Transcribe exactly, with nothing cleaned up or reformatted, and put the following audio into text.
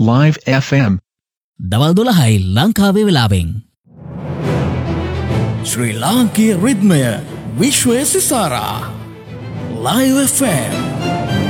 Live F M. දවල් දොළහයි ලංකාවේ වෙලාවෙන්. ශ්‍රී ලාංකීය රිද්මය විශ්වය සිසාරා Live F M.